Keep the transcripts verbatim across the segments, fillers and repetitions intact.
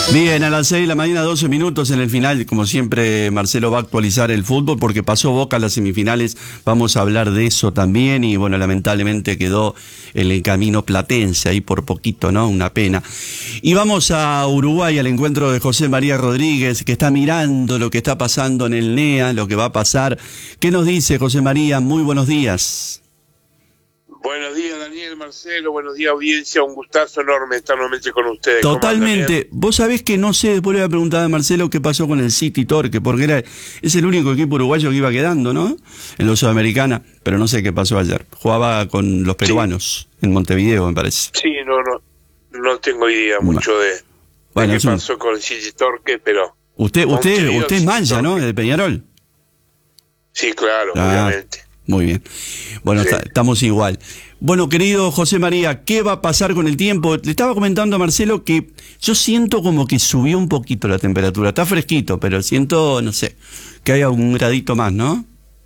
Bien, a las seis de la mañana, doce minutos en el final. Como siempre, Marcelo va a actualizar el fútbol porque pasó Boca a las semifinales. Vamos a hablar de eso también. Y bueno, lamentablemente quedó en el camino platense ahí por poquito, ¿no? Una pena. Y vamos a Uruguay al encuentro de José María Rodríguez, que está mirando lo que está pasando en el N E A, lo que va a pasar. ¿Qué nos dice José María? Muy buenos días. Buenos días, Daniel, Marcelo, buenos días, audiencia, un gustazo enorme estar nuevamente con ustedes. Totalmente. Vos sabés que no sé, después le voy a preguntar a Marcelo qué pasó con el City Torque, porque era es el único equipo uruguayo que iba quedando, ¿no? En la Sudamericana, pero no sé qué pasó ayer. Jugaba con los peruanos, sí, en Montevideo, me parece. Sí, no, no, no tengo idea mucho bueno. de, de bueno, qué pasó un... con el City Torque, pero... Usted, usted, usted es mancha, ¿no? De Peñarol. Sí, claro, ah. obviamente. Muy bien. Bueno, sí. Estamos igual. Bueno, querido José María, ¿qué va a pasar con el tiempo? Le estaba comentando a Marcelo que yo siento como que subió un poquito la temperatura. Está fresquito, pero siento, no sé, que haya un gradito más, ¿no?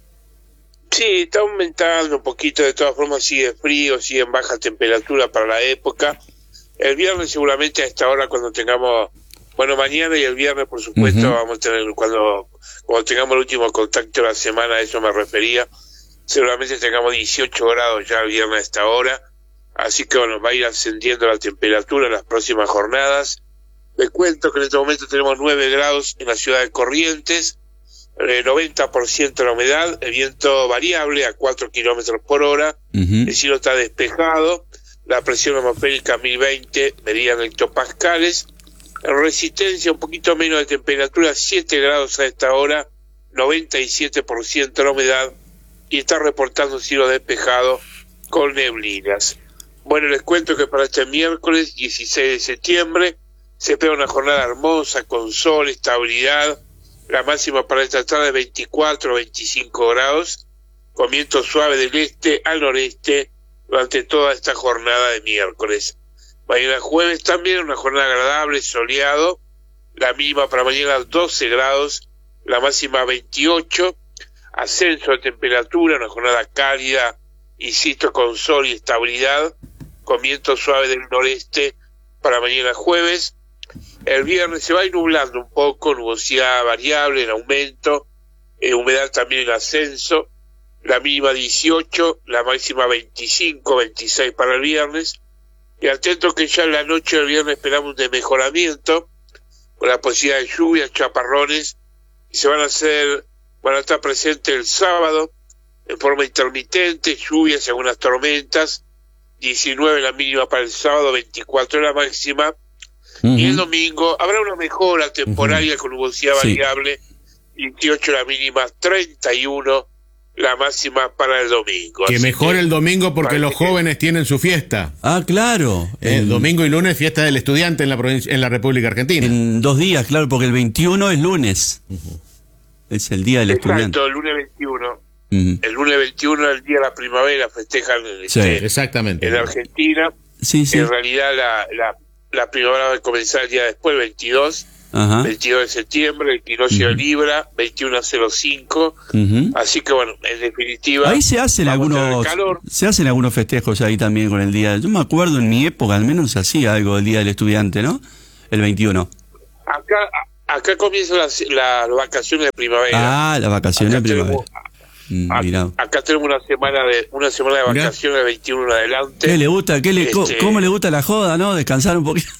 Sí, está aumentando un poquito. De todas formas sigue frío, sigue en baja temperatura para la época. El viernes seguramente a esta hora cuando tengamos... Bueno, mañana y el viernes, por supuesto, uh-huh. vamos a tener... Cuando, cuando tengamos el último contacto de la semana, a eso me refería... Seguramente tengamos dieciocho grados ya el viernes a esta hora, así que bueno, va a ir ascendiendo la temperatura en las próximas jornadas. Les cuento que en este momento tenemos nueve grados en la ciudad de Corrientes, eh, noventa por ciento la humedad, el viento variable a cuatro kilómetros por hora, uh-huh. el cielo está despejado, la presión atmosférica mil veinte medida en hectopascales, en resistencia un poquito menos de temperatura, siete grados a esta hora, noventa y siete por ciento la humedad, y está reportando un cielo despejado con neblinas. Bueno, les cuento que para este miércoles dieciséis de septiembre se espera una jornada hermosa con sol, estabilidad. La máxima para esta tarde veinticuatro a veinticinco grados, con viento suave del este al noreste durante toda esta jornada de miércoles. Mañana jueves también una jornada agradable, soleado. La mínima para mañana doce grados, la máxima veintiocho. Ascenso de temperatura, una jornada cálida, insisto, con sol y estabilidad, con viento suave del noreste para mañana jueves. El viernes se va a ir nublando un poco, nubosidad variable en aumento, eh, humedad también en ascenso, la mínima dieciocho, la máxima veinticinco, veintiséis para el viernes, y atento que ya en la noche del viernes esperamos un mejoramiento, con la posibilidad de lluvias, chaparrones, y se van a hacer... Van a estar presentes el sábado en forma intermitente, lluvias y algunas tormentas, diecinueve la mínima para el sábado, veinticuatro la máxima, uh-huh. y el domingo habrá una mejora temporaria uh-huh. con nubosidad sí. variable, veintiocho la mínima, treinta y uno la máxima para el domingo. Que mejore el domingo porque los jóvenes que... tienen su fiesta. Ah, claro. El en... domingo y lunes fiesta del estudiante en la provincia, en la República Argentina. En dos días, claro, porque el veintiuno es lunes. Uh-huh. Es el día del Exacto, estudiante. Exacto, el lunes veintiuno. Uh-huh. El lunes veintiuno es el día de la primavera, festejan sí, este, exactamente. en Argentina. Sí, sí. En realidad la, la, la primavera va a comenzar el día después, el veintidós. Uh-huh. veintidós de septiembre, el equinoccio de uh-huh. Libra, veintiuno cero cinco. Uh-huh. Así que bueno, en definitiva... Ahí se hacen algunos se hacen algunos festejos ahí también con el día... Yo me acuerdo en mi época, al menos se hacía algo del día del estudiante, ¿no? El veintiuno. Acá... Acá comienzan las, las vacaciones de primavera. Ah, las vacaciones acá de primavera. Tenemos, a, acá tenemos una semana de una semana de vacaciones de veintiuno en adelante. ¿Qué le gusta? ¿Qué le, este, ¿Cómo le gusta la joda, no? Descansar un poquito.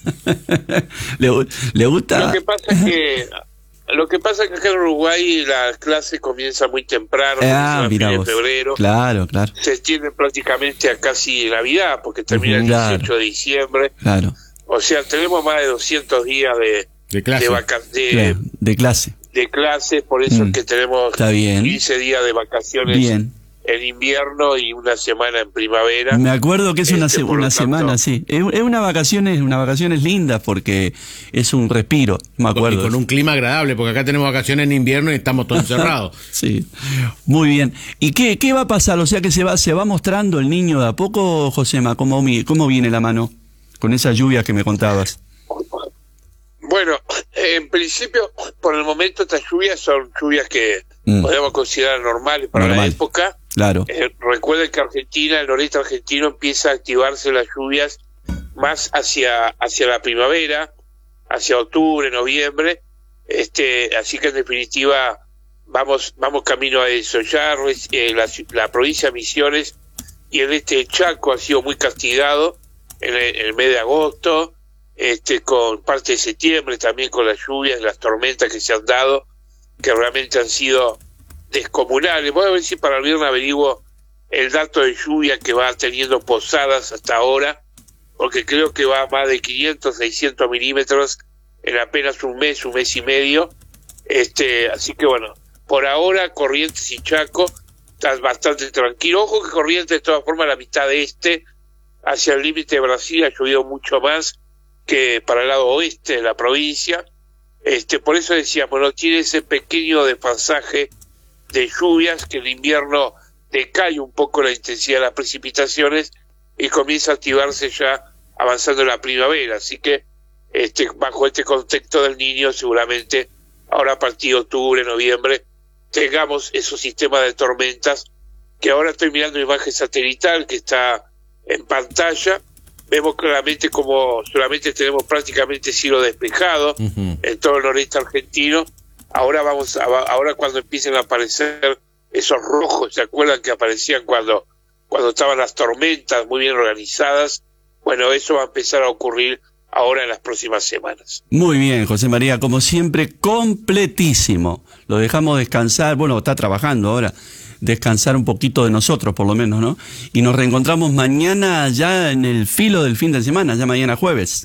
¿Le, ¿Le gusta? Lo que pasa es que lo que pasa es que acá en Uruguay la clase comienza muy temprano, ah, en febrero. Claro, claro. Se extiende prácticamente a casi Navidad, porque termina uh-huh, el dieciocho claro. de diciembre. Claro. O sea, tenemos más de doscientos días de De clase. De, vaca- de, claro, de clase. De clase, por eso mm. es que tenemos quince días de vacaciones bien. En invierno y una semana en primavera. Me acuerdo que es una, este, se- una semana, sí. Es, es una vacaciones, una vacaciones lindas porque es un respiro, me acuerdo. Y con un clima agradable, porque acá tenemos vacaciones en invierno y estamos todos encerrados. Sí, muy bien. ¿Y qué, qué va a pasar? O sea que se va, se va mostrando el niño de a poco, Josema, ¿cómo, cómo viene la mano con esas lluvias que me contabas? Bueno, en principio, por el momento estas lluvias son lluvias que mm. podemos considerar normales para Normal. la época. Claro. Eh, recuerden que Argentina, el noreste argentino, empieza a activarse las lluvias más hacia hacia la primavera, hacia octubre, noviembre, este, así que en definitiva vamos, vamos camino a eso. Ya eh, la, la provincia de Misiones y el este de Chaco ha sido muy castigado en el, en el mes de agosto, este, con parte de septiembre también, con las lluvias, las tormentas que se han dado, que realmente han sido descomunales. Voy a ver si para el viernes averiguo el dato de lluvia que va teniendo Posadas hasta ahora, porque creo que va a más de quinientos, seiscientos milímetros en apenas un mes, un mes y medio. Este, así que bueno, por ahora Corrientes y Chaco están bastante tranquilos. Ojo que Corrientes, de todas formas, la mitad este, hacia el límite de Brasil, ha llovido mucho más que para el lado oeste de la provincia. Este, por eso decíamos, no tiene ese pequeño desfasaje de lluvias, que el invierno decae un poco la intensidad de las precipitaciones y comienza a activarse ya avanzando en la primavera. Así que este, bajo este contexto del Niño, seguramente ahora a partir de octubre, noviembre, tengamos esos sistemas de tormentas, que ahora estoy mirando imagen satelital que está en pantalla. Vemos claramente como solamente tenemos prácticamente cielo despejado uh-huh. en todo el noreste argentino. Ahora vamos a, ahora cuando empiecen a aparecer esos rojos, ¿se acuerdan que aparecían cuando, cuando estaban las tormentas muy bien organizadas? Bueno, eso va a empezar a ocurrir ahora en las próximas semanas. Muy bien, José María, como siempre, completísimo. Lo dejamos descansar, bueno, está trabajando ahora, descansar un poquito de nosotros, por lo menos, ¿no? Y nos reencontramos mañana ya en el filo del fin de semana, ya mañana jueves.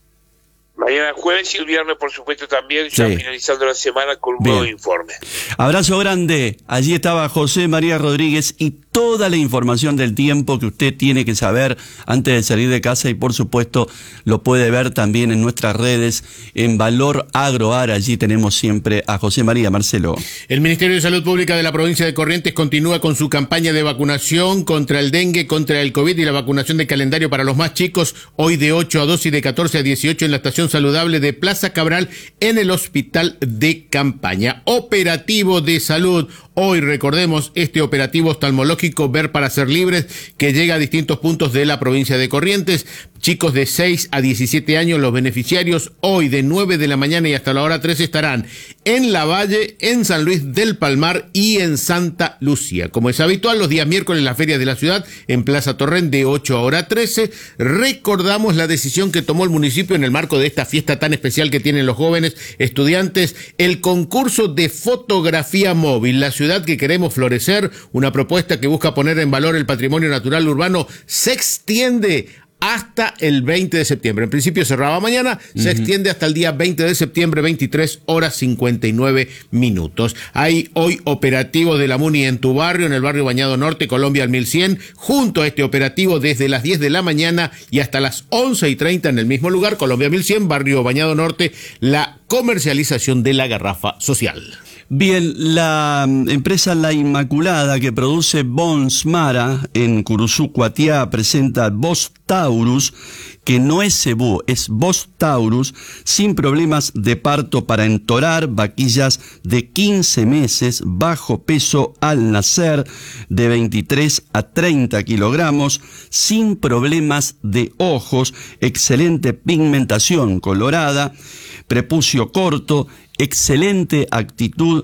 Mañana jueves y el viernes, por supuesto, también, ya sí. Finalizando la semana con un Bien. nuevo informe. Abrazo grande. Allí estaba José María Rodríguez y toda la información del tiempo que usted tiene que saber antes de salir de casa, y por supuesto lo puede ver también en nuestras redes, en Valor Agroar. Allí tenemos siempre a José María. Marcelo. El Ministerio de Salud Pública de la provincia de Corrientes continúa con su campaña de vacunación contra el dengue, contra el COVID y la vacunación de calendario para los más chicos, hoy de ocho a doce y de catorce a dieciocho en la estación saludable de Plaza Cabral en el hospital de campaña. Operativo de salud. Hoy recordemos este operativo oftalmológico Ver para Ser Libres, que llega a distintos puntos de la provincia de Corrientes. Chicos de seis a diecisiete años, los beneficiarios, hoy de nueve de la mañana y hasta la hora tres estarán en Lavalle, en San Luis del Palmar y en Santa Lucía. Como es habitual, los días miércoles las ferias de la ciudad en Plaza Torrent de ocho a hora trece. Recordamos la decisión que tomó el municipio en el marco de esta fiesta tan especial que tienen los jóvenes estudiantes, el concurso de fotografía móvil. La ciudad que queremos florecer, una propuesta que busca poner en valor el patrimonio natural urbano, se extiende hasta el veinte de septiembre. En principio cerraba mañana, uh-huh. se extiende hasta el día veinte de septiembre, veintitrés horas cincuenta y nueve minutos. Hay hoy operativos de la MUNI en tu barrio, en el barrio Bañado Norte, Colombia al mil cien, junto a este operativo desde las diez de la mañana y hasta las once y treinta en el mismo lugar, Colombia mil cien, barrio Bañado Norte, la comercialización de la garrafa social. Bien, la empresa La Inmaculada, que produce Bonsmara en Curuzú, Cuatiá, presenta Bos Taurus, que no es cebú, es Bos Taurus, sin problemas de parto para entorar, vaquillas de quince meses, bajo peso al nacer, de veintitrés a treinta kilogramos, sin problemas de ojos, excelente pigmentación colorada, prepucio corto, excelente actitud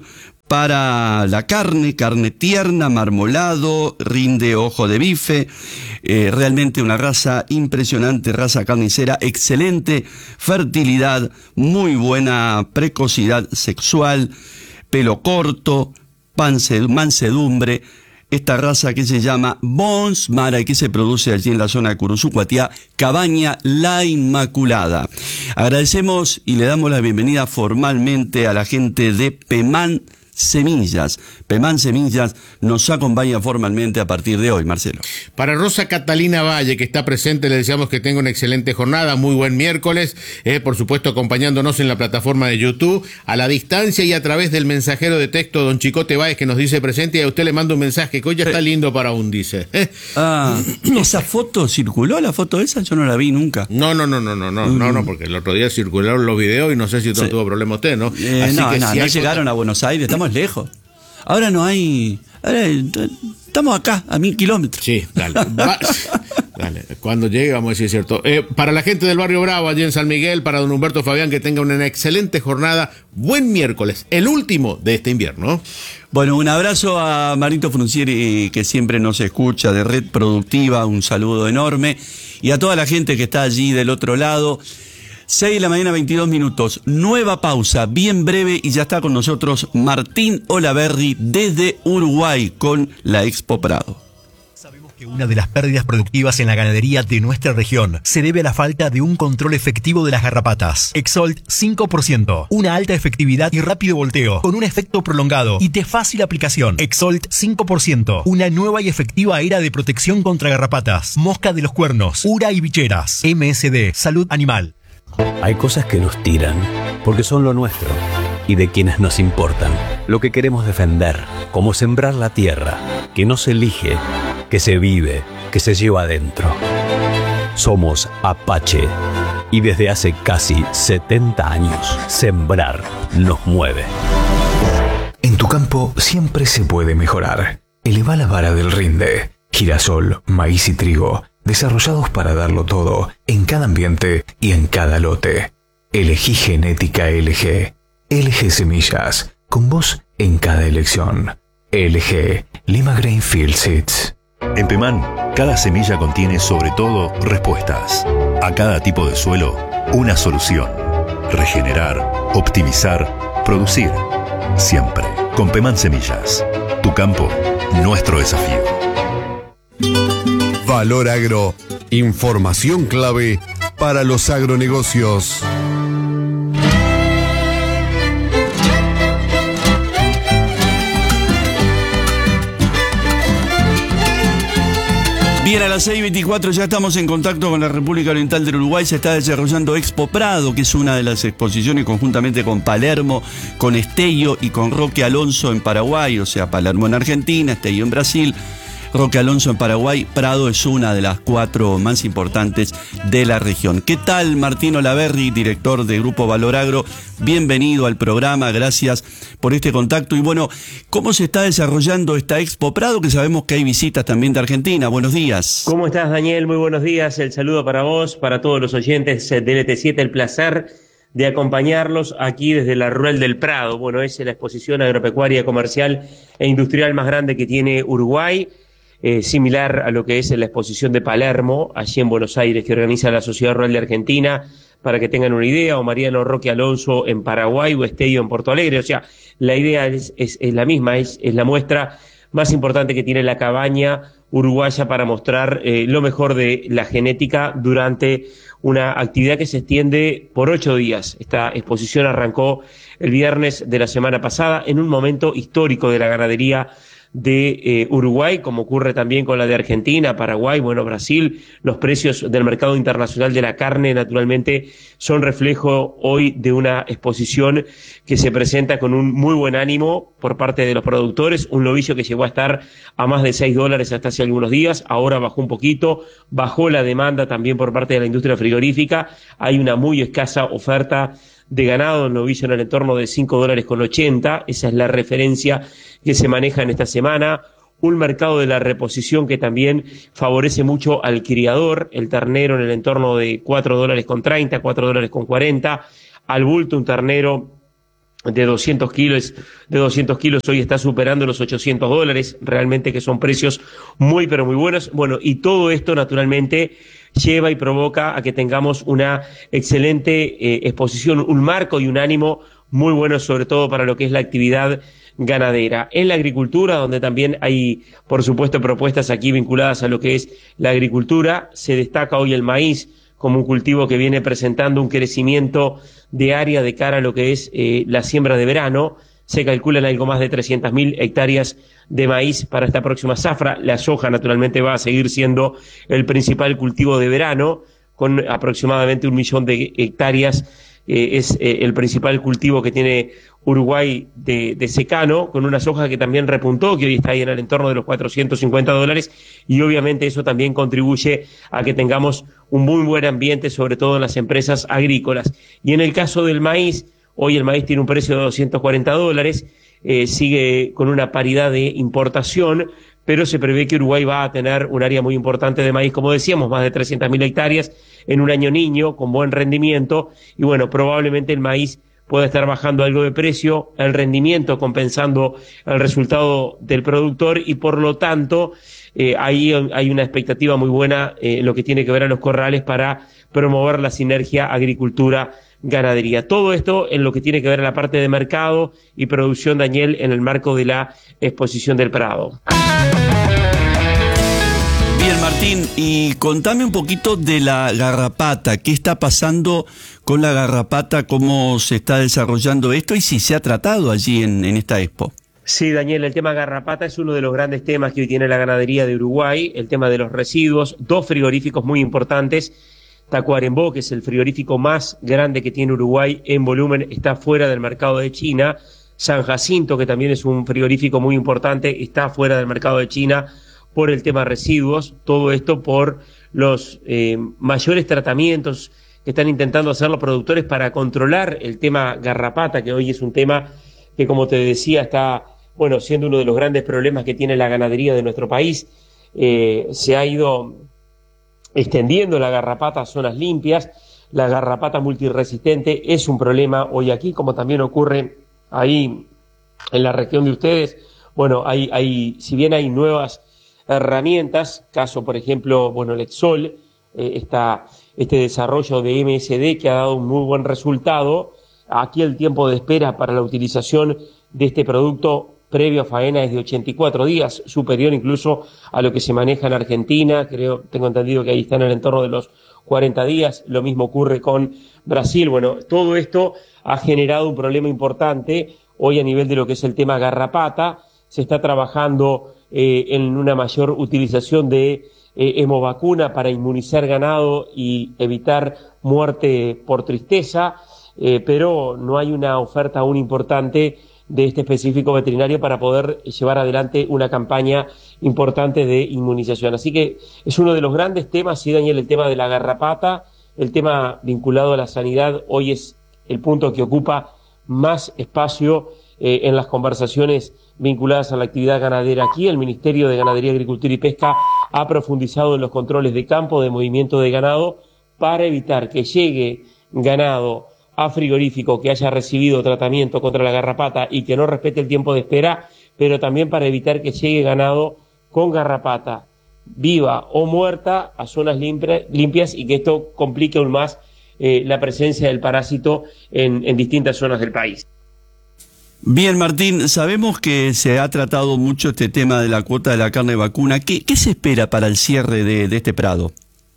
para la carne, carne tierna, marmolado, rinde ojo de bife, eh, realmente una raza impresionante, raza carnicera, excelente fertilidad, muy buena precocidad sexual, pelo corto, mansedumbre. Esta raza que se llama Bonsmara y que se produce allí en la zona de Curuzú, Cuatiá, Cabaña La Inmaculada. Agradecemos y le damos la bienvenida formalmente a la gente de Pemán Semillas. Pemán Semillas nos acompaña formalmente a partir de hoy, Marcelo. Para Rosa Catalina Valle, que está presente, le deseamos que tenga una excelente jornada, muy buen miércoles, eh, por supuesto acompañándonos en la plataforma de YouTube, a la distancia y a través del mensajero de texto don Chicote Báez, que nos dice presente, y a usted le manda un mensaje que hoy ya está lindo para un, dice. Eh. Ah, ¿esa foto circuló, la foto esa? Yo no la vi nunca. No, no, no, no, no, no, mm. no, no, porque el otro día circularon los videos y no sé si sí. tuvo problema usted, ¿no? Eh, Así no, que no, si no llegaron a Buenos Aires, estamos lejos. Ahora no hay... Ahora estamos acá, a mil kilómetros. Sí, dale. Va, Dale, cuando llegue vamos a decir cierto. Eh, para la gente del Barrio Bravo, allí en San Miguel, para don Humberto Fabián, que tenga una excelente jornada. Buen miércoles, el último de este invierno. Bueno, un abrazo a Marito Fruncieri, que siempre nos escucha, de Red Productiva, un saludo enorme. Y a toda la gente que está allí del otro lado. seis de la mañana, veintidós minutos. Nueva pausa, bien breve, y ya está con nosotros Martín Olaverri desde Uruguay con la Expo Prado. Sabemos que una de las pérdidas productivas en la ganadería de nuestra región se debe a la falta de un control efectivo de las garrapatas. Exolt cinco por ciento, una alta efectividad y rápido volteo, con un efecto prolongado y de fácil aplicación. Exolt cinco por ciento, una nueva y efectiva era de protección contra garrapatas, mosca de los cuernos, ura y bicheras. M S D, Salud Animal. Hay cosas que nos tiran, porque son lo nuestro, y de quienes nos importan. Lo que queremos defender, como sembrar la tierra, que no se elige, que se vive, que se lleva adentro. Somos Apache, y desde hace casi setenta años, sembrar nos mueve. En tu campo siempre se puede mejorar. Eleva la vara del rinde. Girasol, maíz y trigo, desarrollados para darlo todo, en cada ambiente y en cada lote. Elegí Genética L G. L G Semillas, con vos en cada elección. L G, Lima Grainfield Seeds. En Pemán, cada semilla contiene sobre todo respuestas. A cada tipo de suelo, una solución. Regenerar, optimizar, producir. Siempre con Pemán Semillas. Tu campo, nuestro desafío. Valor Agro, información clave para los agronegocios. Bien, a las seis y veinticuatro ya estamos en contacto con la República Oriental del Uruguay. Se está desarrollando Expo Prado, que es una de las exposiciones conjuntamente con Palermo, con Estello y con Roque Alonso en Paraguay, o sea, Palermo en Argentina, Estello en Brasil. Roque Alonso en Paraguay. Prado es una de las cuatro más importantes de la región. ¿Qué tal, Martín Olaverri, director de Grupo Valor Agro? Bienvenido al programa, gracias por este contacto. Y bueno, ¿cómo se está desarrollando esta Expo Prado? Que sabemos que hay visitas también de Argentina. Buenos días. ¿Cómo estás, Daniel? Muy buenos días. El saludo para vos, para todos los oyentes de L T siete. El placer de acompañarlos aquí desde la Rural del Prado. Bueno, es la exposición agropecuaria, comercial e industrial más grande que tiene Uruguay. Eh, similar a lo que es la exposición de Palermo, allí en Buenos Aires, que organiza la Sociedad Rural de Argentina, para que tengan una idea, o Mariano Roque Alonso en Paraguay, o Estello en Porto Alegre. O sea, la idea es, es, es la misma, es, es la muestra más importante que tiene la cabaña uruguaya para mostrar eh, lo mejor de la genética durante una actividad que se extiende por ocho días. Esta exposición arrancó el viernes de la semana pasada, en un momento histórico de la ganadería de eh, Uruguay, como ocurre también con la de Argentina, Paraguay, bueno, Brasil. Los precios del mercado internacional de la carne, naturalmente, son reflejo hoy de una exposición que se presenta con un muy buen ánimo por parte de los productores. Un novillo que llegó a estar a más de seis dólares hasta hace algunos días, ahora bajó un poquito, bajó la demanda también por parte de la industria frigorífica. Hay una muy escasa oferta de ganado, el novillo en el entorno de cinco dólares con ochenta, esa es la referencia que se maneja en esta semana. Un mercado de la reposición que también favorece mucho al criador, el ternero en el entorno de cuatro dólares con treinta, cuatro dólares con cuarenta, al bulto un ternero de doscientos kilos, de doscientos kilos hoy está superando los ochocientos dólares, realmente que son precios muy pero muy buenos. Bueno, y todo esto naturalmente lleva y provoca a que tengamos una excelente eh, exposición, un marco y un ánimo muy bueno, sobre todo para lo que es la actividad ganadera. En la agricultura, donde también hay, por supuesto, propuestas aquí vinculadas a lo que es la agricultura, se destaca hoy el maíz como un cultivo que viene presentando un crecimiento de área de cara a lo que es eh, la siembra de verano. Se calculan algo más de trescientas mil hectáreas de maíz para esta próxima zafra. La soja, naturalmente, va a seguir siendo el principal cultivo de verano, con aproximadamente un millón de hectáreas. Eh, es eh, el principal cultivo que tiene Uruguay de, de secano, con una soja que también repuntó, que hoy está ahí en el entorno de los cuatrocientos cincuenta dólares, y obviamente eso también contribuye a que tengamos un muy buen ambiente, sobre todo en las empresas agrícolas. Y en el caso del maíz, hoy el maíz tiene un precio de doscientos cuarenta dólares, eh, sigue con una paridad de importación, pero se prevé que Uruguay va a tener un área muy importante de maíz, como decíamos, más de trescientas mil hectáreas en un año niño, con buen rendimiento, y bueno, probablemente el maíz pueda estar bajando algo de precio, el rendimiento compensando el resultado del productor, y por lo tanto eh, ahí hay una expectativa muy buena eh, en lo que tiene que ver a los corrales para promover la sinergia agricultura-ganadería. Todo esto en lo que tiene que ver a la parte de mercado y producción, Daniel, en el marco de la exposición del Prado. Bien, Martín, y contame un poquito de la garrapata. ¿Qué está pasando con la garrapata? ¿Cómo se está desarrollando esto? Y si se ha tratado allí en, en esta expo. Sí, Daniel, el tema garrapata es uno de los grandes temas que hoy tiene la ganadería de Uruguay, el tema de los residuos, dos frigoríficos muy importantes. Tacuarembó, que es el frigorífico más grande que tiene Uruguay en volumen, está fuera del mercado de China. San Jacinto, que también es un frigorífico muy importante, está fuera del mercado de China por el tema residuos. Todo esto por los eh, mayores tratamientos que están intentando hacer los productores para controlar el tema garrapata, que hoy es un tema que, como te decía, está bueno siendo uno de los grandes problemas que tiene la ganadería de nuestro país. Eh, se ha ido extendiendo la garrapata a zonas limpias. La garrapata multiresistente es un problema hoy aquí, como también ocurre ahí en la región de ustedes. Bueno, hay, hay, si bien hay nuevas herramientas, caso por ejemplo, bueno, el Exol, eh, está este desarrollo de M S D que ha dado un muy buen resultado. Aquí el tiempo de espera para la utilización de este producto previo a faena es de ochenta y cuatro días, superior incluso a lo que se maneja en Argentina. Creo, tengo entendido que ahí está en el entorno de los cuarenta días. Lo mismo ocurre con Brasil. Bueno, todo esto ha generado un problema importante hoy a nivel de lo que es el tema garrapata. Se está trabajando eh, en una mayor utilización de eh, hemovacuna para inmunizar ganado y evitar muerte por tristeza, eh, pero no hay una oferta aún importante de este específico veterinario para poder llevar adelante una campaña importante de inmunización. Así que es uno de los grandes temas, sí, Daniel, el tema de la garrapata, el tema vinculado a la sanidad, hoy es el punto que ocupa más espacio eh, en las conversaciones vinculadas a la actividad ganadera. Aquí el Ministerio de Ganadería, Agricultura y Pesca ha profundizado en los controles de campo, de movimiento de ganado, para evitar que llegue ganado a frigorífico que haya recibido tratamiento contra la garrapata y que no respete el tiempo de espera, pero también para evitar que llegue ganado con garrapata viva o muerta a zonas limpia, limpias y que esto complique aún más eh, la presencia del parásito en, en distintas zonas del país. Bien, Martín, sabemos que se ha tratado mucho este tema de la cuota de la carne vacuna. ¿Qué, qué se espera para el cierre de, de este Prado?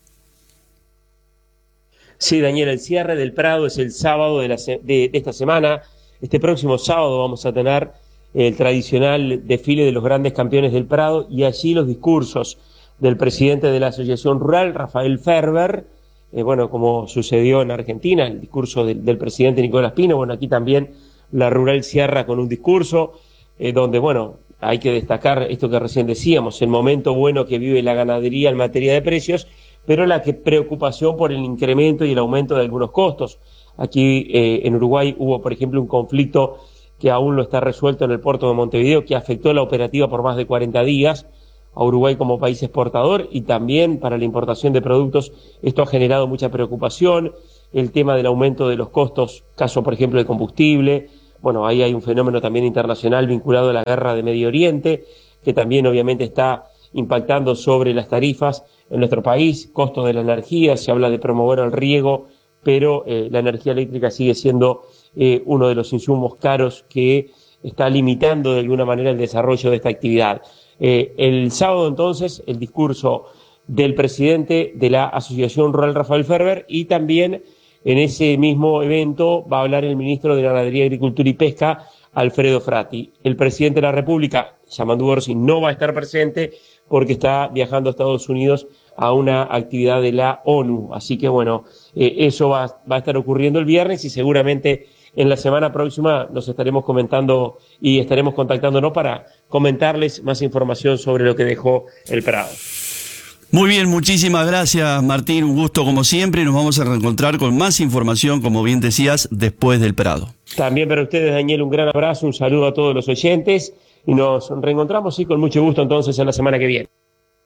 Sí, Daniel, el cierre del Prado es el sábado de, la se- de, de esta semana. Este próximo sábado vamos a tener el tradicional desfile de los grandes campeones del Prado y allí los discursos del presidente de la Asociación Rural, Rafael Ferber, eh, bueno, como sucedió en Argentina, el discurso de, del presidente Nicolás Pino. Bueno, aquí también la Rural cierra con un discurso eh, donde, bueno, hay que destacar esto que recién decíamos, el momento bueno que vive la ganadería en materia de precios, pero la que preocupación por el incremento y el aumento de algunos costos. Aquí eh, en Uruguay hubo, por ejemplo, un conflicto que aún no está resuelto en el puerto de Montevideo, que afectó la operativa por más de cuarenta días a Uruguay como país exportador, y también para la importación de productos esto ha generado mucha preocupación. El tema del aumento de los costos, caso por ejemplo de combustible. Bueno, ahí hay un fenómeno también internacional vinculado a la guerra de Medio Oriente, que también obviamente está impactando sobre las tarifas en nuestro país, costos de la energía. Se habla de promover el riego, pero eh, la energía eléctrica sigue siendo eh, uno de los insumos caros que está limitando de alguna manera el desarrollo de esta actividad. Eh, el sábado entonces el discurso del presidente de la Asociación Rural, Rafael Ferber, y también en ese mismo evento va a hablar el ministro de Ganadería, Agricultura y Pesca, Alfredo Frati. El presidente de la República, Yamandu Orsi, no va a estar presente porque está viajando a Estados Unidos a una actividad de la ONU. Así que bueno, eh, eso va, va a estar ocurriendo el viernes y seguramente en la semana próxima nos estaremos comentando y estaremos contactándonos para comentarles más información sobre lo que dejó el Prado. Muy bien, muchísimas gracias, Martín. Un gusto como siempre. Nos vamos a reencontrar con más información, como bien decías, después del Prado. También para ustedes, Daniel, un gran abrazo, un saludo a todos los oyentes. y nos reencontramos, sí, con mucho gusto entonces en la semana que viene.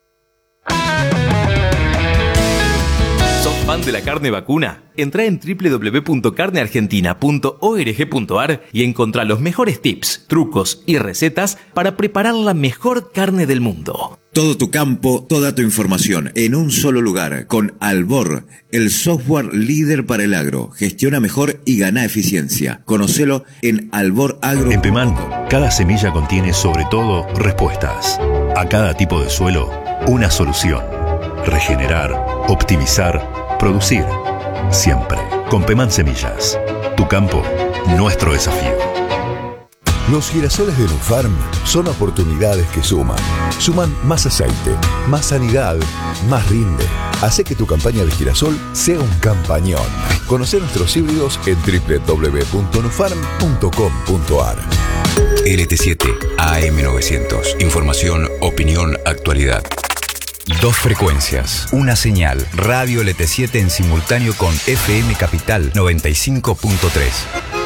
¿Sos fan de la carne vacuna? Entrá en doble u doble u doble u punto carne argentina punto org punto ar y encontrá los mejores tips, trucos y recetas para preparar la mejor carne del mundo. Todo tu campo, toda tu información en un solo lugar con Albor, el software líder para el agro. Gestiona mejor y gana eficiencia. Conocelo en Albor Agro. En Pemán, cada semilla contiene sobre todo respuestas. A cada tipo de suelo, una solución. Regenerar, optimizar, producir. Siempre. Con Pemán Semillas. Tu campo, nuestro desafío. Los girasoles de Nufarm son oportunidades que suman. Suman más aceite, más sanidad, más rinde. Hace que tu campaña de girasol sea un campañón. Conoce nuestros híbridos en doble u doble u doble u punto nufarm punto com punto ar. L T siete A M novecientos. Información, opinión, actualidad. Dos frecuencias, una señal. Radio L T siete en simultáneo con F M Capital noventa y cinco punto tres.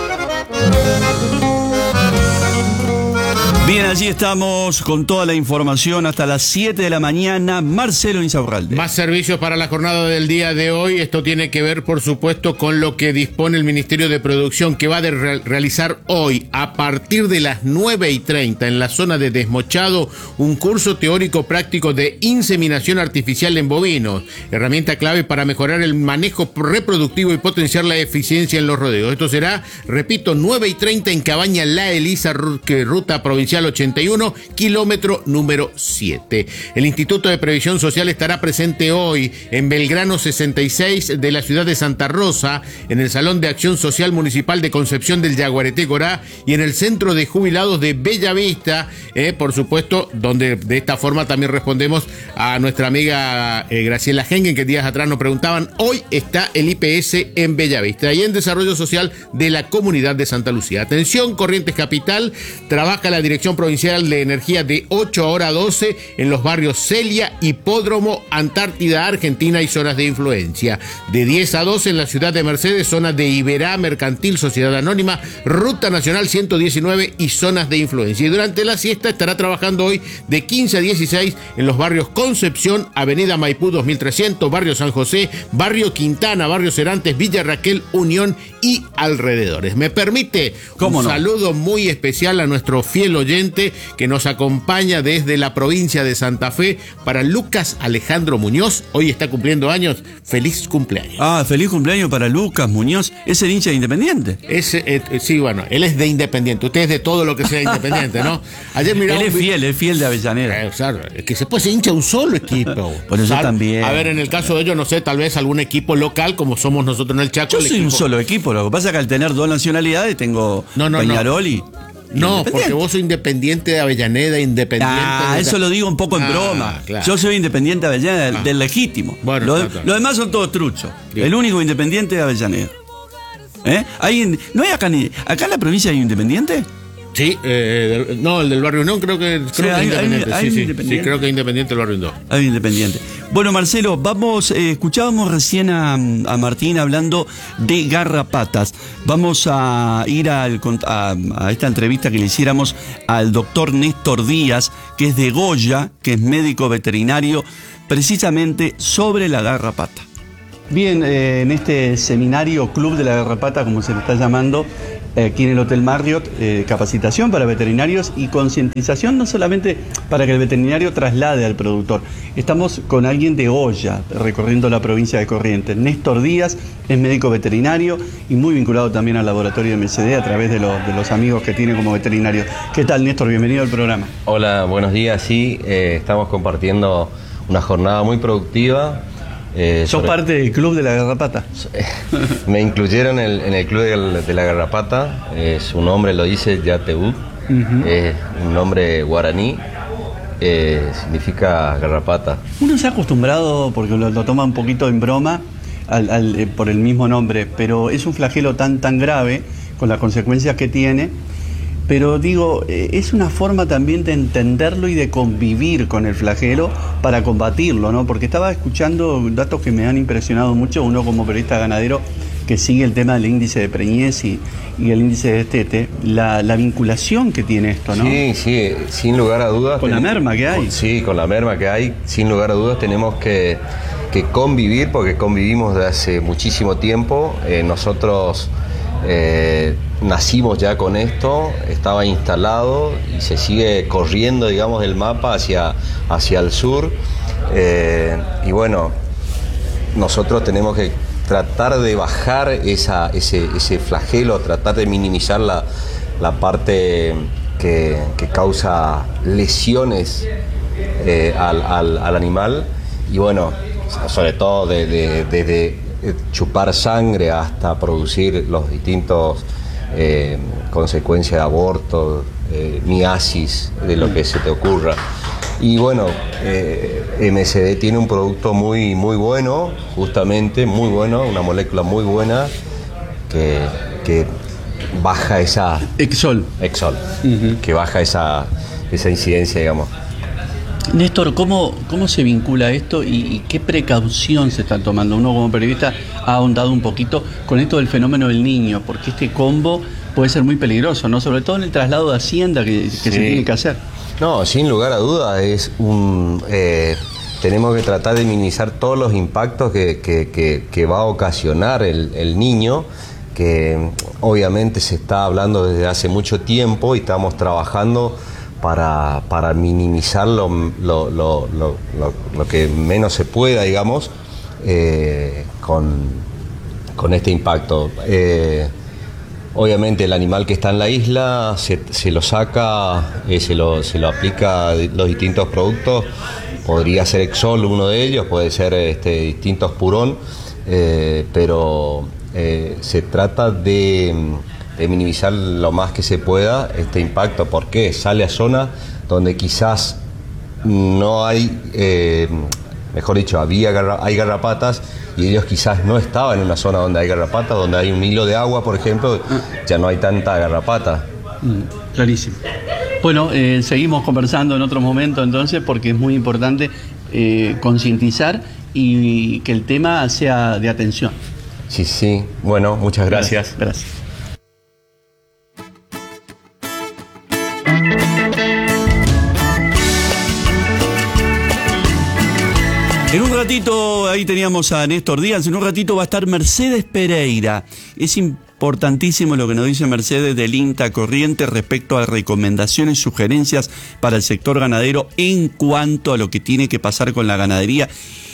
Bien, allí estamos con toda la información hasta las siete de la mañana. Marcelo Insaurralde. Más servicios para la jornada del día de hoy. Esto tiene que ver, por supuesto, con lo que dispone el Ministerio de Producción, que va a de re- realizar hoy, a partir de las nueve y treinta, en la zona de Desmochado, un curso teórico práctico de inseminación artificial en bovinos, herramienta clave para mejorar el manejo reproductivo y potenciar la eficiencia en los rodeos. Esto será, repito, nueve y treinta en Cabaña La Elisa, ruta provincial ochenta y uno, kilómetro número siete. El Instituto de Previsión Social estará presente hoy en Belgrano sesenta y seis de la ciudad de Santa Rosa, en el Salón de Acción Social Municipal de Concepción del Yaguareté Corá y en el Centro de Jubilados de Bellavista, eh, por supuesto, donde de esta forma también respondemos a nuestra amiga eh, Graciela Hengen, que días atrás nos preguntaban. Hoy está el I P S en Bellavista y en Desarrollo Social de la Comunidad de Santa Lucía. Atención, Corrientes Capital, trabaja la Dirección Provincial de Energía de ocho a hora doce en los barrios Celia, Hipódromo, Antártida Argentina y zonas de influencia. De diez a doce en la ciudad de Mercedes, zonas de Iberá, Mercantil, Sociedad Anónima, Ruta Nacional ciento diecinueve y zonas de influencia. Y durante la siesta estará trabajando hoy de quince a dieciséis en los barrios Concepción, Avenida Maipú dos mil trescientos, Barrio San José, Barrio Quintana, Barrio Cerantes, Villa Raquel, Unión y alrededores. Me permite un no? saludo muy especial a nuestro fiel oyente que nos acompaña desde la provincia de Santa Fe, para Lucas Alejandro Muñoz. Hoy está cumpliendo años. Feliz cumpleaños. Ah, feliz cumpleaños para Lucas Muñoz. ¿Es el hincha de Independiente? Ese, eh, sí, bueno, él es de Independiente. Usted es de todo lo que sea Independiente, ¿no? Ayer miraba él es fiel, es fiel de Avellaneda. Eh, claro, es que se puede ser hincha de un solo equipo. Por eso también. A ver, en el caso de ellos, no sé, tal vez algún equipo local, como somos nosotros en el Chaco. Yo soy equipo... un solo equipo. Lo que pasa es que al tener dos nacionalidades tengo no, no, Peñarol y... No, porque vos sos Independiente de Avellaneda, Independiente... Ah, de... eso lo digo un poco en ah, broma. Claro. Yo soy Independiente de Avellaneda, del, ah. del legítimo. Bueno, lo, claro. Los demás son todos truchos. Bien. El único Independiente de Avellaneda. ¿Eh? ¿Hay, ¿No hay acá, ni, acá en la provincia hay Independiente? Sí, eh, no, el del Barrio Unión creo que, creo sí, que hay, Independiente. Hay, hay sí, Independiente. Sí, creo que es Independiente el Barrio Unión. Hay Independiente. Bueno, Marcelo, vamos, eh, escuchábamos recién a, a Martín hablando de garrapatas. Vamos a ir al, a, a esta entrevista que le hiciéramos al doctor Néstor Díaz, que es de Goya, que es médico veterinario, precisamente sobre la garrapata. Bien, eh, en este seminario Club de la Garrapata, como se le está llamando, eh, aquí en el Hotel Marriott, eh, capacitación para veterinarios y concientización no solamente para que el veterinario traslade al productor. Estamos con alguien de Goya, recorriendo la provincia de Corrientes. Néstor Díaz es médico veterinario y muy vinculado también al laboratorio de M S D a través de, lo, de los amigos que tiene como veterinario. ¿Qué tal, Néstor? Bienvenido al programa. Hola, buenos días. Sí, eh, estamos compartiendo una jornada muy productiva. Eh, ¿Sos sobre... parte del Club de la Garrapata? Me incluyeron en el, en el Club de, de la Garrapata. Eh, su nombre lo dice Yateú. Uh-huh. Es un nombre guaraní. Eh, significa garrapata. Uno se ha acostumbrado, porque lo, lo toma un poquito en broma, al, al, eh, por el mismo nombre, pero es un flagelo tan, tan grave, con las consecuencias que tiene. Pero digo, eh, es una forma también de entenderlo y de convivir con el flagelo para combatirlo, ¿no? Porque estaba escuchando datos que me han impresionado mucho. Uno como periodista ganadero que sigue el tema del índice de preñez y, y el índice de destete, la, la vinculación que tiene esto, ¿no? Sí, sí, sin lugar a dudas. Con la merma que hay. Con, sí, con la merma que hay, sin lugar a dudas tenemos que, que convivir, porque convivimos desde hace muchísimo tiempo. Eh, nosotros eh, nacimos ya con esto, estaba instalado y se sigue corriendo, digamos, el mapa hacia, hacia el sur. Eh, y bueno, nosotros tenemos que tratar de bajar esa, ese, ese flagelo, tratar de minimizar la, la parte que, que causa lesiones eh, al, al, al animal. Y bueno, sobre todo desde de, de, de chupar sangre hasta producir los distintos eh, consecuencias de aborto, eh, miasis, de lo que se te ocurra. Y bueno, eh, M S D tiene un producto muy, muy bueno, justamente, muy bueno, una molécula muy buena que, que baja esa... Exol. Exol, uh-huh. Que baja esa, esa incidencia, digamos. Néstor, ¿cómo, cómo se vincula esto y, y qué precaución se está tomando? Uno como periodista ha ahondado un poquito con esto del fenómeno del niño, porque este combo puede ser muy peligroso, ¿no? Sobre todo en el traslado de hacienda que, que sí. se tiene que hacer. No, sin lugar a dudas, es un, eh, tenemos que tratar de minimizar todos los impactos que, que, que, que va a ocasionar el, el niño, que obviamente se está hablando desde hace mucho tiempo y estamos trabajando para, para minimizar lo, lo, lo, lo, lo, lo que menos se pueda, digamos, eh, con, con este impacto. Eh, Obviamente el animal que está en la isla se, se lo saca, eh, se, lo, se lo aplica los distintos productos, podría ser Exol uno de ellos, puede ser este, distintos Purón, eh, pero eh, se trata de, de minimizar lo más que se pueda este impacto, porque sale a zonas donde quizás no hay, eh, mejor dicho, había garra, hay garrapatas, y ellos quizás no estaban en una zona donde hay garrapatas, donde hay un hilo de agua, por ejemplo, ya no hay tanta garrapata. Mm, clarísimo. Bueno, eh, seguimos conversando en otro momento entonces, porque es muy importante eh, concientizar y que el tema sea de atención. Sí, sí. Bueno, muchas gracias. Gracias. gracias. En un ratito, ahí teníamos a Néstor Díaz, en un ratito va a estar Mercedes Pereira. Es importantísimo lo que nos dice Mercedes del INTA Corrientes respecto a recomendaciones, sugerencias para el sector ganadero en cuanto a lo que tiene que pasar con la ganadería.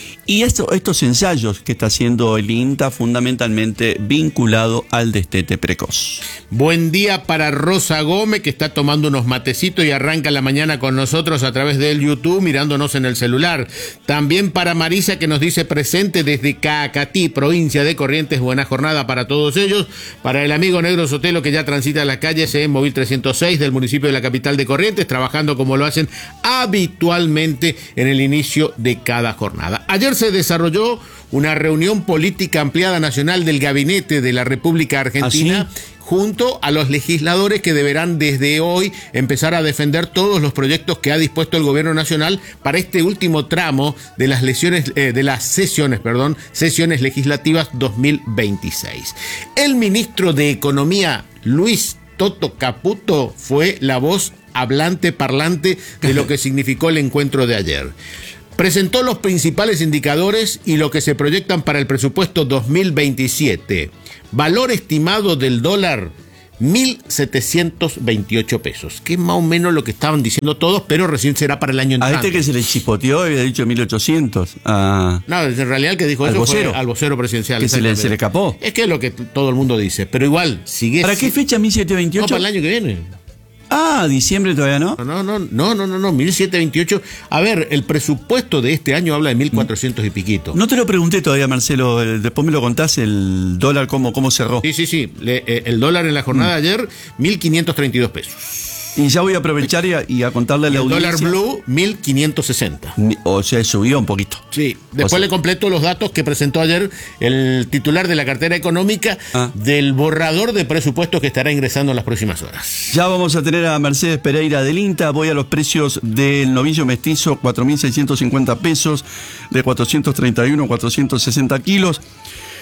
Y esto, estos ensayos que está haciendo el INTA fundamentalmente vinculado al destete precoz. Buen día para Rosa Gómez, que está tomando unos matecitos y arranca la mañana con nosotros a través del YouTube, mirándonos en el celular. También para Marisa, que nos dice presente desde Caacatí, provincia de Corrientes. Buena jornada para todos ellos. Para el amigo Negro Sotelo, que ya transita las calles en Móvil trescientos seis del municipio de la capital de Corrientes, trabajando como lo hacen habitualmente en el inicio de cada jornada. Ayer se desarrolló una reunión política ampliada nacional del Gabinete de la República Argentina, ¿Ah, sí? junto a los legisladores que deberán desde hoy empezar a defender todos los proyectos que ha dispuesto el Gobierno Nacional para este último tramo de las lesiones, eh, de las sesiones, perdón, sesiones legislativas dos mil veintiséis. El ministro de Economía, Luis Toto Caputo, fue la voz hablante, parlante de lo que significó el encuentro de ayer. Presentó los principales indicadores y lo que se proyectan para el presupuesto dos mil veintisiete. Valor estimado del dólar, mil setecientos veintiocho pesos, que es más o menos lo que estaban diciendo todos, pero recién será para el año entrante. A este que se le chispoteó había dicho mil ochocientos. Ah, no, en realidad el que dijo eso vocero. fue al vocero presidencial. Que se le, se le escapó. Es que es lo que todo el mundo dice, pero igual sigue. ¿Para qué fecha mil setecientos veintiocho? No, para el año que viene. Ah, diciembre todavía no. No, no, no, no, no, no, mil setecientos veintiocho. A ver, el presupuesto de este año habla de mil cuatrocientos y piquito. No te lo pregunté todavía, Marcelo. Después me lo contás, el dólar, cómo, cómo cerró. Sí, sí, sí. Le, eh, el dólar en la jornada mm. de ayer, mil quinientos treinta y dos pesos. Y ya voy a aprovechar y a, y a contarle a la audiencia. El dólar blue, mil quinientos sesenta. O sea, subió un poquito. Sí, después o sea, le completo los datos que presentó ayer el titular de la cartera económica ah. del borrador de presupuestos que estará ingresando en las próximas horas. Ya vamos a tener a Mercedes Pereira del INTA. Voy a los precios del novillo mestizo, cuatro mil seiscientos cincuenta pesos, de cuatrocientos treinta y uno a cuatrocientos sesenta kilos.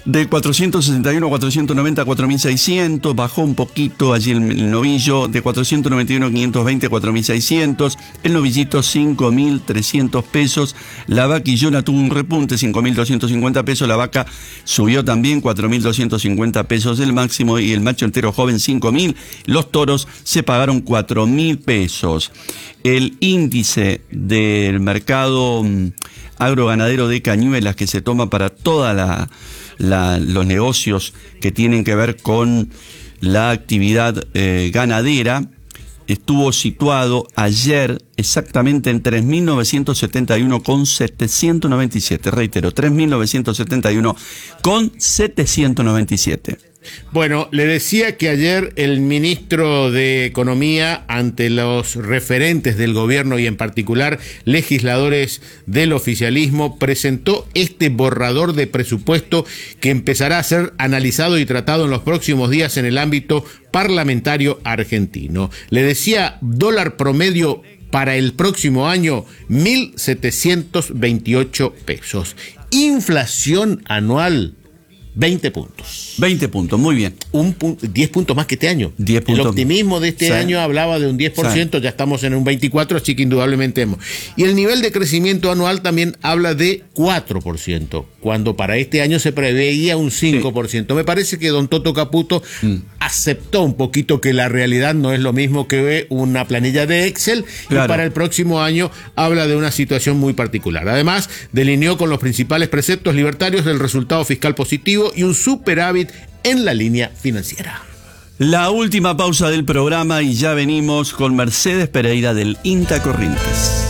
De cuatrocientos sesenta y uno a cuatrocientos noventa, cuatro mil seiscientos, bajó un poquito allí el, el novillo, de cuatrocientos noventa y uno a quinientos veinte, cuatro mil seiscientos, el novillito cinco mil trescientos pesos, la vaquillona tuvo un repunte, cinco mil doscientos cincuenta pesos, la vaca subió también cuatro mil doscientos cincuenta pesos el máximo y el macho entero joven cinco mil, los toros se pagaron cuatro mil pesos. El índice del mercado mm, agroganadero de Cañuelas que se toma para toda la La, los negocios que tienen que ver con la actividad eh, ganadera, estuvo situado ayer exactamente en tres mil novecientos setenta y uno con setecientos noventa y siete. Reitero, tres mil novecientos setenta y uno con setecientos noventa y siete. Bueno, le decía que ayer el ministro de Economía, ante los referentes del gobierno y en particular legisladores del oficialismo, presentó este borrador de presupuesto que empezará a ser analizado y tratado en los próximos días en el ámbito parlamentario argentino. Le decía, dólar promedio para el próximo año, mil setecientos veintiocho pesos. Inflación anual, veinte puntos. veinte puntos, muy bien. Un punto, diez puntos más que este año. diez puntos. El optimismo de este sí. año hablaba de un diez por ciento, sí. Ya estamos en un veinticuatro por ciento, así que indudablemente hemos. Y el nivel de crecimiento anual también habla de cuatro por ciento, cuando para este año se preveía un cinco por ciento. Sí. Me parece que don Toto Caputo mm. aceptó un poquito que la realidad no es lo mismo que una planilla de Excel, claro. Y para el próximo año habla de una situación muy particular. Además, delineó con los principales preceptos libertarios del resultado fiscal positivo y un superávit en la línea financiera. La última pausa del programa y ya venimos con Mercedes Pereira del INTA Corrientes.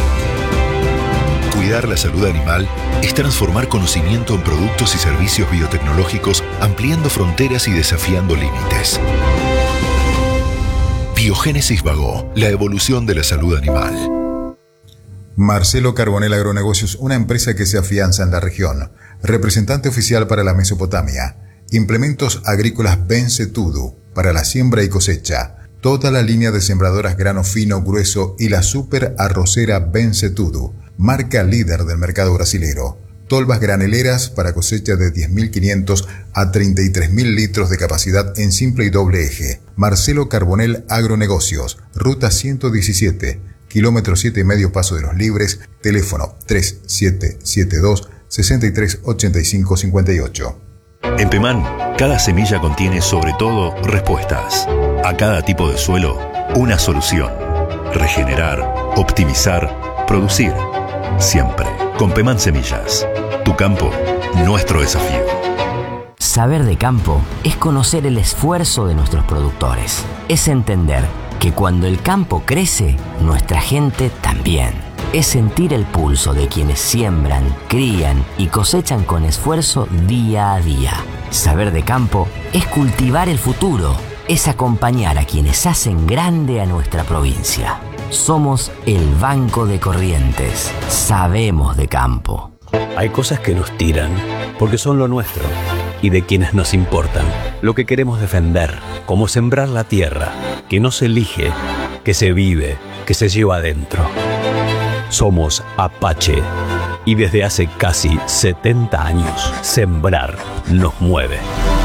Cuidar la salud animal es transformar conocimiento en productos y servicios biotecnológicos, ampliando fronteras y desafiando límites. Biogénesis Vago, la evolución de la salud animal. Marcelo Carbonell Agronegocios, una empresa que se afianza en la región. Representante oficial para la Mesopotamia. Implementos agrícolas Bencetudo para la siembra y cosecha. Toda la línea de sembradoras grano fino, grueso y la super arrocera Bencetudo, marca líder del mercado brasilero. Tolvas graneleras para cosecha de diez mil quinientos a treinta y tres mil litros de capacidad en simple y doble eje. Marcelo Carbonell Agronegocios, ruta ciento diecisiete, kilómetro siete y medio Paso de los Libres, teléfono tres siete siete dos, seis tres ocho cinco cinco ocho. En Pemán, cada semilla contiene sobre todo respuestas. A cada tipo de suelo, una solución. Regenerar, optimizar, producir. Siempre con Pemán Semillas. Tu campo, nuestro desafío. Saber de campo es conocer el esfuerzo de nuestros productores. Es entender que cuando el campo crece, nuestra gente también. Es sentir el pulso de quienes siembran, crían y cosechan con esfuerzo día a día. Saber de campo es cultivar el futuro, es acompañar a quienes hacen grande a nuestra provincia. Somos el Banco de Corrientes. Sabemos de campo. Hay cosas que nos tiran porque son lo nuestro y de quienes nos importan. Lo que queremos defender, como sembrar la tierra, que no se elige, que se vive, que se lleva adentro. Somos Apache y desde hace casi setenta años, sembrar nos mueve.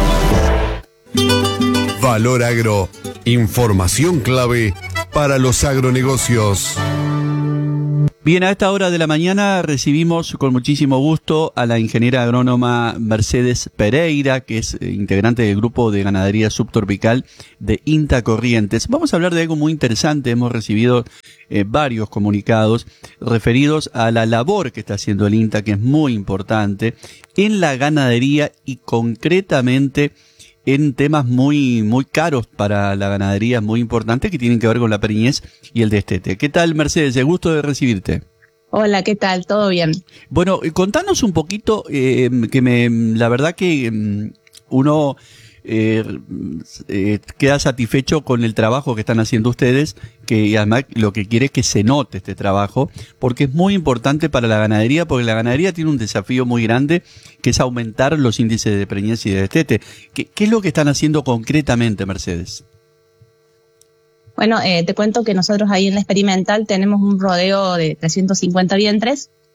Valor Agro, información clave para los agronegocios. Bien, a esta hora de la mañana recibimos con muchísimo gusto a la ingeniera agrónoma Mercedes Pereira, que es integrante del grupo de ganadería subtropical de INTA Corrientes. Vamos a hablar de algo muy interesante. Hemos recibido eh, varios comunicados referidos a la labor que está haciendo el INTA, que es muy importante en la ganadería y concretamente en temas muy muy caros para la ganadería, muy importantes, que tienen que ver con la preñez y el destete. ¿Qué tal, Mercedes? El gusto de recibirte. Hola, ¿qué tal? ¿Todo bien? Bueno, contanos un poquito, eh, que me, la verdad que um, uno eh, eh, queda satisfecho con el trabajo que están haciendo ustedes, que además lo que quiere es que se note este trabajo, porque es muy importante para la ganadería, porque la ganadería tiene un desafío muy grande, que es aumentar los índices de preñez y de destete. ¿Qué, qué es lo que están haciendo concretamente, Mercedes? Bueno, eh, te cuento que nosotros ahí en la experimental tenemos un rodeo de trescientos cincuenta vientres,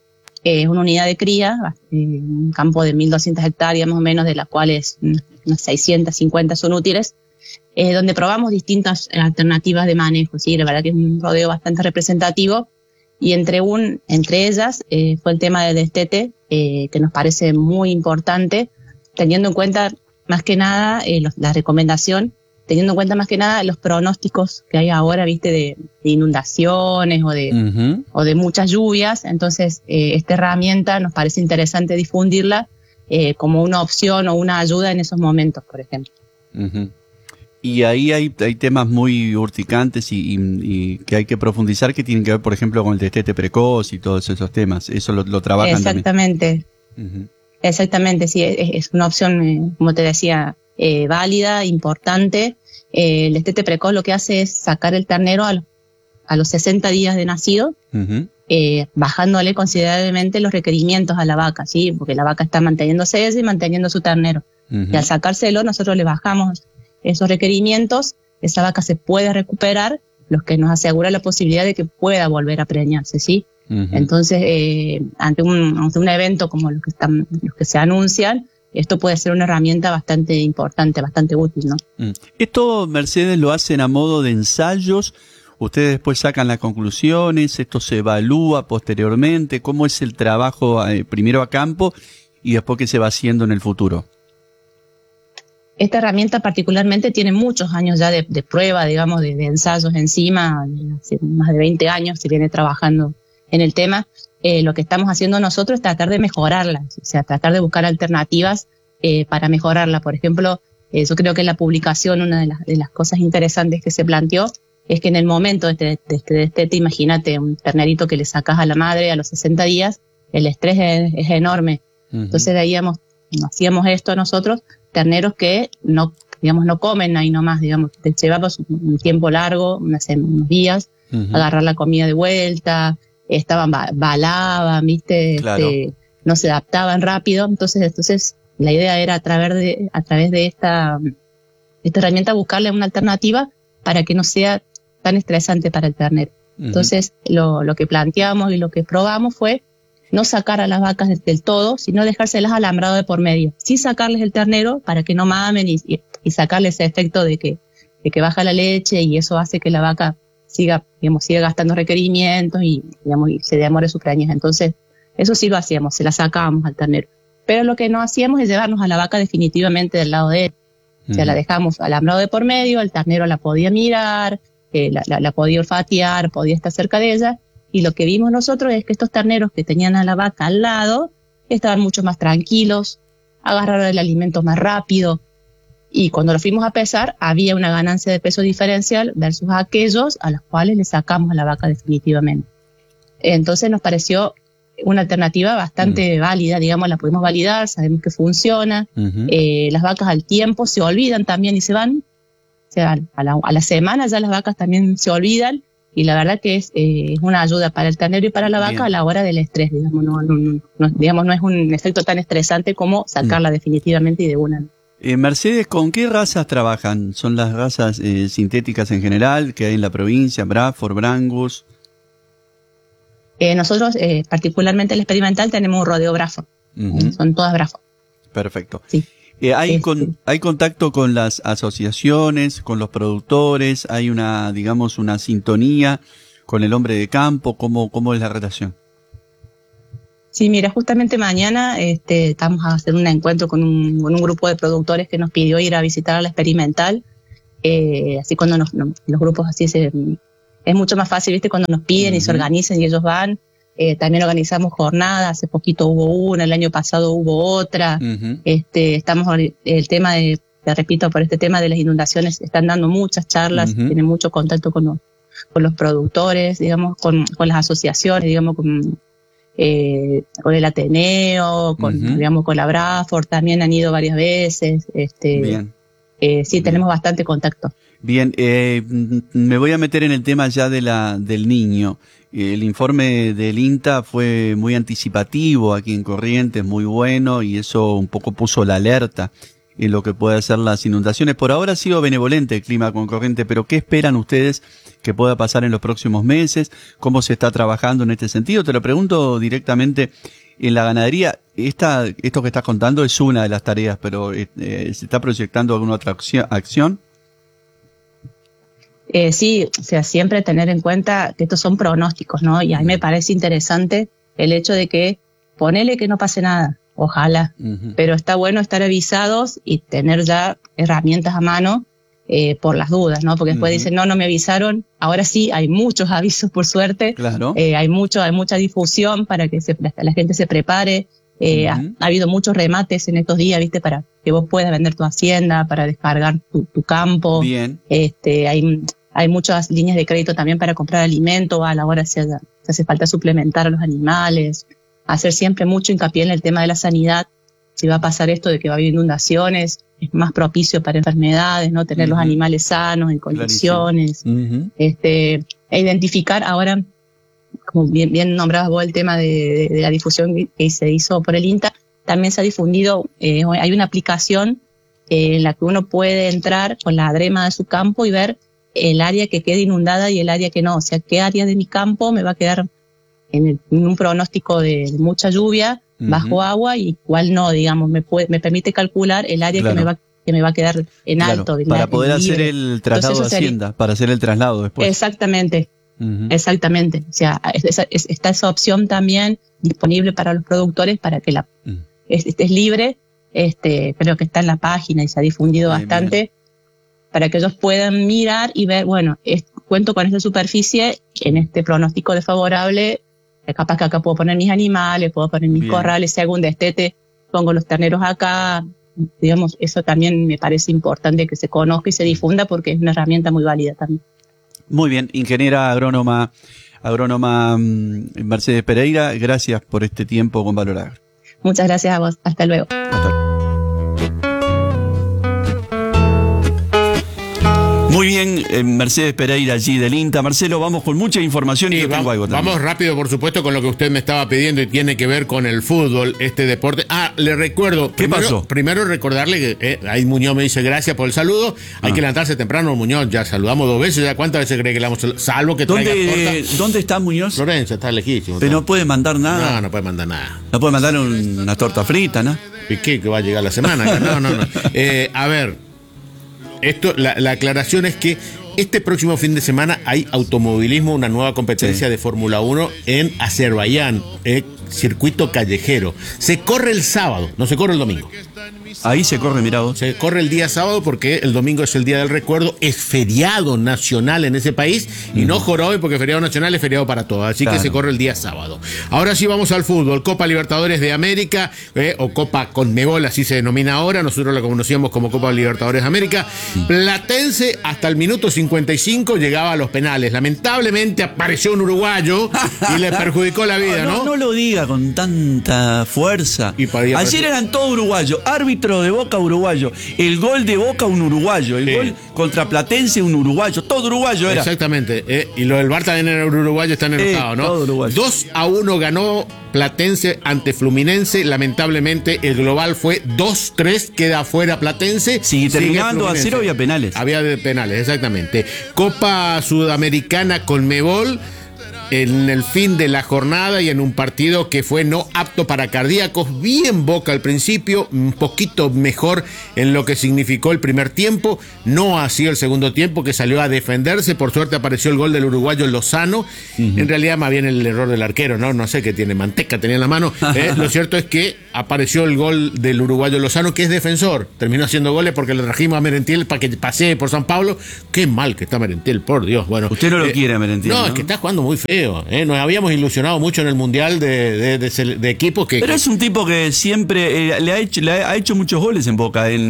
Es eh, una unidad de cría, eh, un campo de mil doscientas hectáreas más o menos, de las cuales unas seiscientas cincuenta son útiles, eh, donde probamos distintas alternativas de manejo, ¿sí? La verdad que es un rodeo bastante representativo, y entre, un, entre ellas eh, fue el tema del destete, eh, que nos parece muy importante, teniendo en cuenta más que nada eh, los, la recomendación, teniendo en cuenta más que nada los pronósticos que hay ahora, viste, de, de inundaciones o de, uh-huh. o de muchas lluvias. Entonces, eh, esta herramienta nos parece interesante difundirla eh, como una opción o una ayuda en esos momentos, por ejemplo. Uh-huh. Y ahí hay, hay temas muy urticantes y, y, y que hay que profundizar, que tienen que ver, por ejemplo, con el destete precoz y todos esos temas. Eso lo, lo trabajan Exactamente. también. Uh-huh. Exactamente, sí, es, es una opción, eh, como te decía, Eh, válida, importante. Eh, el destete precoz lo que hace es sacar el ternero a, lo, a los sesenta días de nacido, uh-huh. eh, bajándole considerablemente los requerimientos a la vaca, ¿sí? Porque la vaca está manteniéndose ella y manteniendo su ternero. Uh-huh. Y al sacárselo, nosotros le bajamos esos requerimientos, esa vaca se puede recuperar, lo que nos asegura la posibilidad de que pueda volver a preñarse, ¿sí? Uh-huh. Entonces, eh, ante, un, ante un evento como los que, están, los que se anuncian, esto puede ser una herramienta bastante importante, bastante útil, ¿no? Esto, Mercedes, lo hacen a modo de ensayos, ustedes después sacan las conclusiones, esto se evalúa posteriormente, ¿cómo es el trabajo eh, primero a campo y después que se va haciendo en el futuro? Esta herramienta particularmente tiene muchos años ya de, de prueba, digamos, de, de ensayos encima, hace más de veinte años se viene trabajando en el tema. Eh, lo que estamos haciendo nosotros es tratar de mejorarla, o sea, tratar de buscar alternativas eh, para mejorarla. Por ejemplo, eh, yo creo que en la publicación una de las, de las cosas interesantes que se planteó es que en el momento de este, de este destete, imagínate un ternerito que le sacas a la madre a los sesenta días, el estrés es, es enorme. Uh-huh. Entonces veíamos, hacíamos esto nosotros, terneros que no, digamos, no comen ahí nomás, digamos, te llevamos un tiempo largo, unos días, uh-huh. agarrar la comida de vuelta, estaban, balaban, viste, claro. este, no se adaptaban rápido, entonces, entonces la idea era a través de, a través de esta, esta herramienta buscarle una alternativa para que no sea tan estresante para el ternero. Uh-huh. Entonces, lo, lo que planteamos y lo que probamos fue no sacar a las vacas del, del todo, sino dejárselas alambrado de por medio. Sí sacarles el ternero para que no mamen y, y, y sacarles ese efecto de que, de que baja la leche y eso hace que la vaca siga, digamos, siga gastando requerimientos y, digamos, y se demore su preñez. Entonces, eso sí lo hacíamos, se la sacábamos al ternero. Pero lo que no hacíamos es llevarnos a la vaca definitivamente del lado de él. O sea, uh-huh. la dejamos alambrado de por medio, el ternero la podía mirar, eh, la, la, la podía olfatear, podía estar cerca de ella, y lo que vimos nosotros es que estos terneros que tenían a la vaca al lado estaban mucho más tranquilos, agarraron el alimento más rápido, y cuando lo fuimos a pesar, había una ganancia de peso diferencial versus aquellos a los cuales le sacamos a la vaca definitivamente. Entonces nos pareció una alternativa bastante uh-huh. válida, digamos, la pudimos validar, sabemos que funciona. Uh-huh. Eh, las vacas al tiempo se olvidan también y se van. Se van. A la, a la semana ya las vacas también se olvidan, y la verdad que es eh, una ayuda para el ternero y para la vaca Bien. A la hora del estrés, digamos, no, no, no, digamos, no es un efecto tan estresante como sacarla uh-huh. definitivamente y de una. Eh, Mercedes, ¿con qué razas trabajan? ¿Son las razas eh, sintéticas en general que hay en la provincia? Bradford, Brangus. Eh, nosotros, eh, particularmente el experimental, tenemos un rodeo Bradford. Uh-huh. Son todas Bradford. Perfecto. Sí. Eh, ¿hay, sí, con, sí. ¿Hay contacto con las asociaciones, con los productores? ¿Hay una, digamos, una sintonía con el hombre de campo? ¿Cómo, cómo es la relación? Sí, mira, justamente mañana este, estamos a hacer un encuentro con un, con un grupo de productores que nos pidió ir a visitar a la experimental. Eh, así cuando nos, no, los grupos así se... Es mucho más fácil, ¿viste? Cuando nos piden uh-huh. y se organizan y ellos van. Eh, también organizamos jornadas, hace poquito hubo una, el año pasado hubo otra. Uh-huh. Este, estamos, el tema de, te repito, por este tema de las inundaciones, están dando muchas charlas, uh-huh. tienen mucho contacto con los, con los productores, digamos, con, con las asociaciones, digamos, con, eh, con el Ateneo, con, uh-huh. digamos, con la Bradford, también han ido varias veces. Este, Bien. Eh, sí, Bien. Tenemos bastante contacto. Bien, eh, me voy a meter en el tema ya de la del niño. El informe del INTA fue muy anticipativo aquí en Corrientes, muy bueno, y eso un poco puso la alerta. en lo que puede ser las inundaciones. Por ahora ha sido benevolente el clima con Corrientes, pero ¿qué esperan ustedes que pueda pasar en los próximos meses? ¿Cómo se está trabajando en este sentido? Te lo pregunto directamente. En la ganadería, esta, esto que estás contando es una de las tareas, pero eh, ¿se está proyectando alguna otra acción? Eh, sí, o sea, siempre tener en cuenta que estos son pronósticos, ¿no? Y a mí me parece interesante el hecho de que ponele que no pase nada, ojalá, uh-huh. pero está bueno estar avisados y tener ya herramientas a mano eh, por las dudas, ¿no? Porque después uh-huh. dicen, no, no me avisaron. Ahora sí, hay muchos avisos, por suerte. Claro. Eh, hay mucho, hay mucha difusión para que se, la, la gente se prepare. Eh, uh-huh. ha, ha habido muchos remates en estos días, ¿viste? Para que vos puedas vender tu hacienda, para descargar tu, tu campo. Bien. Este, hay, hay muchas líneas de crédito también para comprar alimento a la hora si hace, si hace falta suplementar a los animales. Hacer siempre mucho hincapié en el tema de la sanidad. Si va a pasar esto de que va a haber inundaciones, es más propicio para enfermedades, ¿no? Tener uh-huh. los animales sanos, en condiciones. Uh-huh. Este, e identificar ahora, como bien, bien nombrabas vos el tema de, de, de la difusión que se hizo por el INTA, también se ha difundido, eh, hay una aplicación eh, en la que uno puede entrar con la ADREMA de su campo y ver el área que quede inundada y el área que no. O sea, qué área de mi campo me va a quedar en, el, en un pronóstico de, de mucha lluvia, uh-huh. bajo agua, y cuál no, digamos, me puede, me permite calcular el área claro. que me va que me va a quedar en claro, alto. Para en poder libre. hacer el traslado Entonces, de Hacienda, sería, para hacer el traslado después. Exactamente, uh-huh. exactamente. O sea, es, es, está esa opción también disponible para los productores para que la uh-huh. estés libre, este, creo que está en la página y se ha difundido bien, bastante, bien. Para que ellos puedan mirar y ver, bueno, es, cuento con esta superficie, en este pronóstico desfavorable, capaz que acá puedo poner mis animales, puedo poner mis bien. corrales, según destete, pongo los terneros acá. Digamos, eso también me parece importante que se conozca y se difunda porque es una herramienta muy válida también. Muy bien, ingeniera agrónoma, agrónoma Mercedes Pereira, gracias por este tiempo con Valor Agro. Muchas gracias a vos, hasta luego. Hasta luego. Muy bien, eh, Mercedes Pereira allí del INTA. Marcelo, vamos con mucha información y, y yo vamos, tengo algo también. Vamos rápido, por supuesto, con lo que usted me estaba pidiendo y tiene que ver con el fútbol, este deporte. Ah, le recuerdo. ¿Qué primero, pasó? Primero recordarle que eh, ahí Muñoz me dice gracias por el saludo. Hay ah. que levantarse temprano, Muñoz. Ya saludamos dos veces. ¿Ya cuántas veces cree que le vamos a salvo que traiga ¿Dónde, torta? ¿Dónde está Muñoz? Florencia, está lejísimo. Pero no puede mandar nada. No, no puede mandar nada. No puede mandar un, una torta frita, ¿no? ¿Y qué? Que va a llegar la semana. No, no, no. eh, a ver, esto, la, la aclaración es que este próximo fin de semana hay automovilismo, una nueva competencia sí. de Fórmula uno en Azerbaiyán, eh, circuito callejero. Se corre el sábado, no se corre el domingo. Ahí se corre, mirá vos. Se corre el día sábado porque el domingo es el día del recuerdo, es feriado nacional en ese país y uh-huh. no jorobe porque feriado nacional es feriado para todos, así claro. que se corre el día sábado. Ahora sí vamos al fútbol, Copa Libertadores de América, eh, o Copa Conmebol, así se denomina ahora, nosotros la conocíamos como Copa Libertadores de América. Uh-huh. Platense hasta el minuto cincuenta y cinco llegaba a los penales, lamentablemente apareció un uruguayo y le perjudicó la vida, ¿no? No, no, no lo diga con tanta fuerza. Y Ayer aparecer... eran todos uruguayos, árbitro de Boca uruguayo, el gol de Boca un uruguayo, el sí. gol contra Platense un uruguayo, todo uruguayo era. Exactamente, eh, y lo del Bar también era uruguayo, está en el estado, eh, ¿no? Todo uruguayo. dos a uno ganó Platense ante Fluminense, lamentablemente el global fue dos tres, queda afuera Platense. Sí, terminando a cero había penales. Había de penales, exactamente. Copa Sudamericana Conmebol, en el fin de la jornada y en un partido que fue no apto para cardíacos, bien Boca al principio, un poquito mejor en lo que significó el primer tiempo, no así el segundo tiempo que salió a defenderse, por suerte apareció el gol del uruguayo Lozano, uh-huh. en realidad más bien el error del arquero, no no sé qué tiene, manteca tenía en la mano, eh, lo cierto es que apareció el gol del uruguayo Lozano, que es defensor, terminó haciendo goles porque le trajimos a Merentiel para que pasee por San Pablo, qué mal que está Merentiel, por Dios, bueno. Usted no lo eh, quiere a Merentiel, no, ¿no? Es que está jugando muy feo. ¿Eh? Nos habíamos ilusionado mucho en el mundial de, de, de, de equipos que. Pero que... es un tipo que siempre eh, le, ha hecho, le ha hecho muchos goles en Boca, en,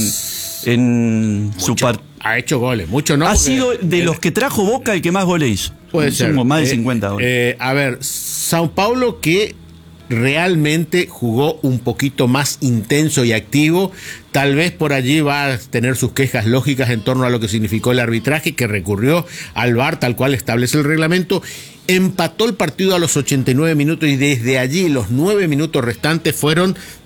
en su parte. Ha hecho goles, mucho no. Ha sido de los que trajo Boca el que más goles hizo. Puede ser. Más de eh, cincuenta goles. Eh, a ver, Sao Paulo que realmente jugó un poquito más intenso y activo. Tal vez por allí va a tener sus quejas lógicas en torno a lo que significó el arbitraje, que recurrió al V A R tal cual establece el reglamento. Empató el partido a los ochenta y nueve minutos y desde allí los nueve minutos restantes fueron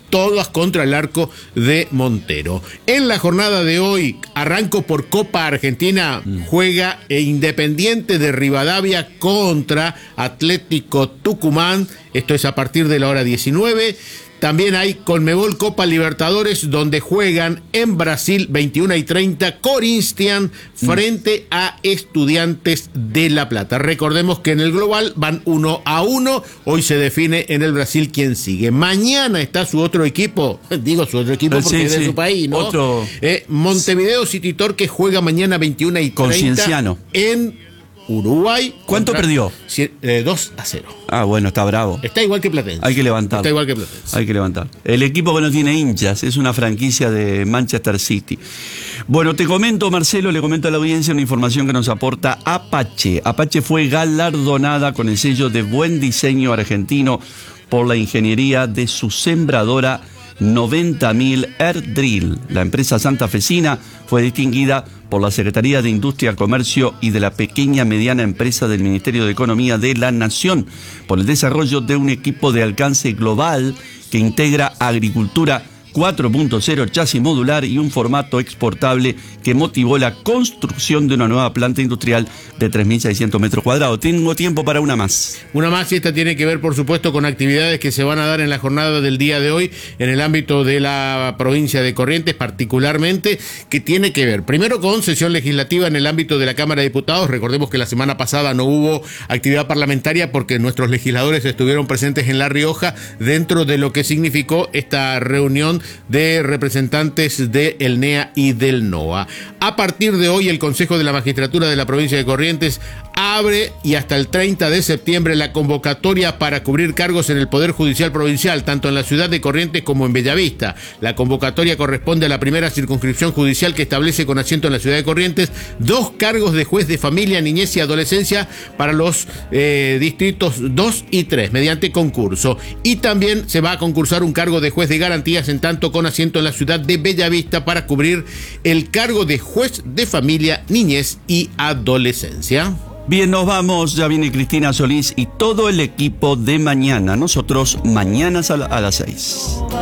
todas contra el arco de Montero. En la jornada de hoy, arranco por Copa Argentina, mm. juega Independiente de Rivadavia contra Atlético Tucumán, esto es a partir de la hora diecinueve. También hay Conmebol Copa Libertadores, donde juegan en Brasil veintiuna y treinta Corinthians frente mm. a Estudiantes de La Plata. Recordemos que en el global van uno a uno. Hoy se define en el Brasil quién sigue. Mañana está su otro equipo, digo su otro equipo porque sí, es de sí. su país, ¿no? Otro... Eh, Montevideo City Torque juega mañana veintiuna y treinta en Uruguay. ¿Cuánto perdió? Eh, dos a cero. Ah, bueno, está bravo. Está igual que Platense. Hay que levantar. Está igual que Platense. Hay que levantar. El equipo que no tiene hinchas es una franquicia de Manchester City. Bueno, te comento, Marcelo, le comento a la audiencia una información que nos aporta Apache. Apache fue galardonada con el sello de Buen Diseño Argentino por la ingeniería de su sembradora noventa mil Air Drill. La empresa santafesina fue distinguida por la Secretaría de Industria, Comercio y de la Pequeña Mediana Empresa del Ministerio de Economía de la Nación por el desarrollo de un equipo de alcance global que integra agricultura cuatro punto cero, chasis modular y un formato exportable que motivó la construcción de una nueva planta industrial de tres mil seiscientos metros cuadrados. Tengo tiempo para una más. Una más, y esta tiene que ver, por supuesto, con actividades que se van a dar en la jornada del día de hoy en el ámbito de la provincia de Corrientes, particularmente, que tiene que ver, primero, con sesión legislativa en el ámbito de la Cámara de Diputados. Recordemos que la semana pasada no hubo actividad parlamentaria porque nuestros legisladores estuvieron presentes en La Rioja dentro de lo que significó esta reunión de representantes del N E A y del NOA. A partir de hoy, el Consejo de la Magistratura de la provincia de Corrientes abre y hasta el treinta de septiembre la convocatoria para cubrir cargos en el Poder Judicial Provincial, tanto en la ciudad de Corrientes como en Bellavista. La convocatoria corresponde a la primera circunscripción judicial que establece con asiento en la ciudad de Corrientes dos cargos de juez de familia, niñez y adolescencia para los eh, distritos dos y tres, mediante concurso. Y también se va a concursar un cargo de juez de garantías en tanto con asiento en la ciudad de Bellavista para cubrir el cargo de juez de familia, niñez y adolescencia. Bien, nos vamos, ya viene Cristina Solís y todo el equipo de mañana. Nosotros mañana a las seis.